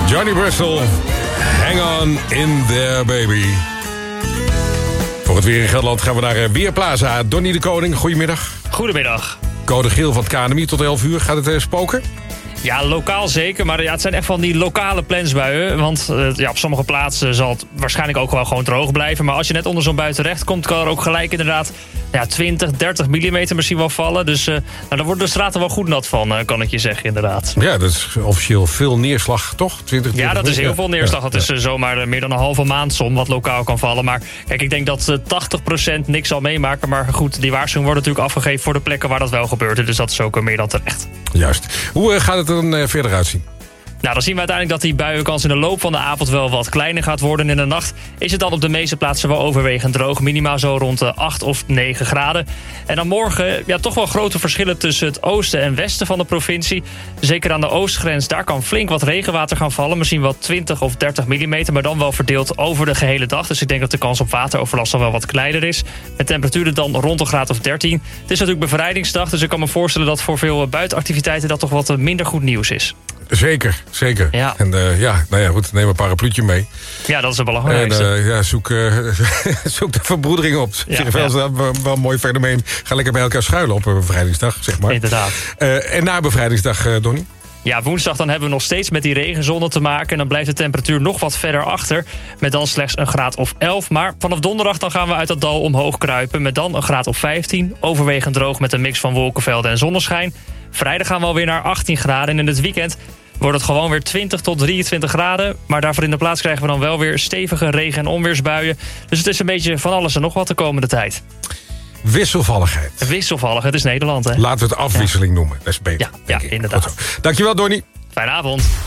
Johnny Bristol, hang on in there, baby. Voor het weer in Gelderland gaan we naar Weerplaza. Donnie de Koning, goedemiddag. Goedemiddag. Code geel van het KNMI tot 11 uur. Gaat het spoken? Ja, lokaal zeker, maar het zijn echt van die lokale plensbuien. Want op sommige plaatsen zal het waarschijnlijk ook wel gewoon droog blijven. Maar als je net onder zo'n bui terecht komt, kan er ook gelijk inderdaad 20, 30 millimeter misschien wel vallen. Dus daar worden de straten wel goed nat van, kan ik je zeggen inderdaad. Ja, dat is officieel veel neerslag, toch? 20 ja, dat is heel veel neerslag. Dat is zomaar meer dan een halve maand som wat lokaal kan vallen. Maar kijk, ik denk dat 80% niks zal meemaken. Maar goed, die waarschuwing wordt natuurlijk afgegeven voor de plekken waar dat wel gebeurt. Dus dat is ook meer dan terecht. Juist. Hoe gaat het er dan verder uitzien? Nou, dan zien we uiteindelijk dat die buienkans in de loop van de avond wel wat kleiner gaat worden. In de nacht is het dan op de meeste plaatsen wel overwegend droog. Minimaal zo rond de 8 of 9 graden. En dan morgen toch wel grote verschillen tussen het oosten en westen van de provincie. Zeker aan de oostgrens, daar kan flink wat regenwater gaan vallen. Misschien wel 20 of 30 millimeter, maar dan wel verdeeld over de gehele dag. Dus ik denk dat de kans op wateroverlast al wel wat kleiner is. Met temperaturen dan rond een graad of 13. Het is natuurlijk bevrijdingsdag, dus ik kan me voorstellen dat voor veel buitenactiviteiten dat toch wat minder goed nieuws is. Zeker. Ja. En goed, neem een parapluutje mee. Ja, dat is het belangrijkste. En zoek de verbroedering op. Wel een mooi fenomeen. Ga lekker bij elkaar schuilen op bevrijdingsdag, zeg maar. Inderdaad. En na bevrijdingsdag, Donnie? Ja, woensdag dan hebben we nog steeds met die regenzone te maken. En dan blijft de temperatuur nog wat verder achter. Met dan slechts een graad of 11. Maar vanaf donderdag dan gaan we uit dat dal omhoog kruipen. Met dan een graad of 15. Overwegend droog met een mix van wolkenvelden en zonneschijn. Vrijdag gaan we alweer naar 18 graden. En in het weekend wordt het gewoon weer 20 tot 23 graden. Maar daarvoor in de plaats krijgen we dan wel weer stevige regen- en onweersbuien. Dus het is een beetje van alles en nog wat de komende tijd. Wisselvalligheid. Wisselvallig, het is Nederland, hè? Laten we het afwisseling noemen. Dat is beter. Ja, inderdaad. Dankjewel, Donnie. Fijne avond.